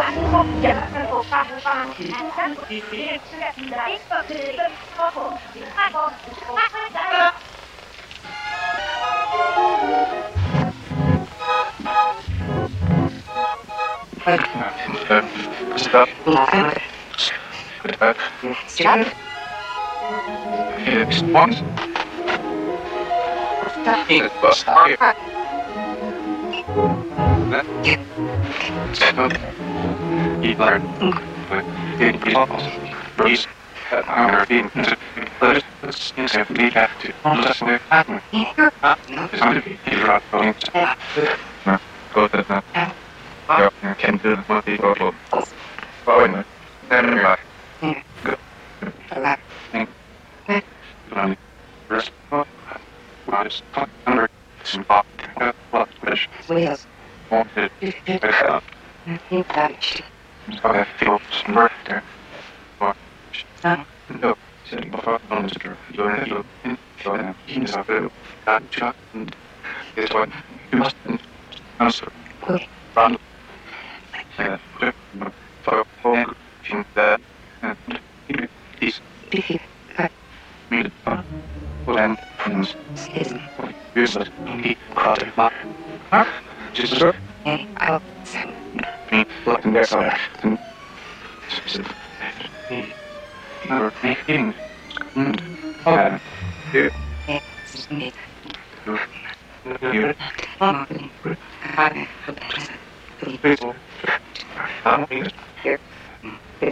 Stop. It's once. It was hard. He learned. It is also. Breeze. Our being. Let us simply have to understand. It's going to be here at going. Go to that. You can do what you go. Go in. Then you're like. Go. Rest. Was under some blood fish. Wanted to I feel smart there. No, sitting before on the street. You're in the got shot and this one you must answer. Run. For home in the peace. Meet when friends. Use it. He caught it. Just sir. Me looking there so never making okay. Here. Here. People. Here.